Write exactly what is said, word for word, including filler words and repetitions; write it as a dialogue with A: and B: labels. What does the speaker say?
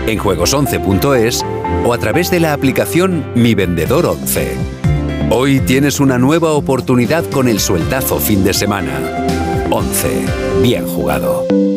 A: en juegos once punto es o a través de la aplicación Mi Vendedor once. Hoy tienes una nueva oportunidad con el sueldazo fin de semana. once. Bien jugado.